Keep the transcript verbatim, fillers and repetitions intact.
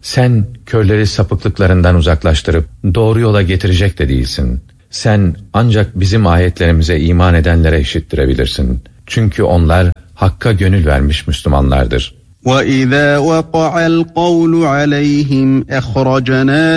Sen körleri sapıklıklarından uzaklaştırıp doğru yola getirecek de değilsin. Sen ancak bizim ayetlerimize iman edenlere işittirebilirsin. Çünkü onlar Hakk'a gönül vermiş Müslümanlardır. وَإِذَا وَقَعَ الْقَوْلُ عَلَيْهِمْ أَخْرَجْنَا